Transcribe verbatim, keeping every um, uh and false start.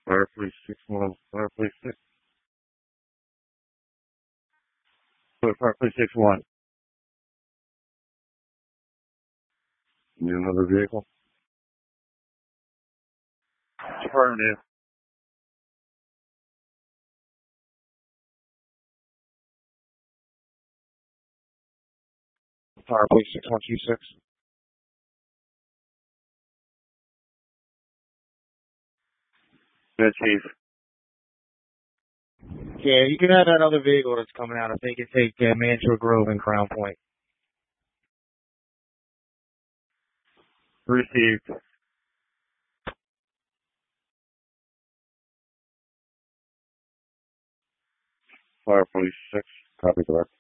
Fire Police six one, Fire Police six. Fire Police six one. Need another vehicle? Affirmative. Fire Police six one two six. Good, Chief. Yeah, you can have that other vehicle that's coming out. If they can take uh, Mantua Grove and Crown Point. Received. Fire Police six. Copy, correct.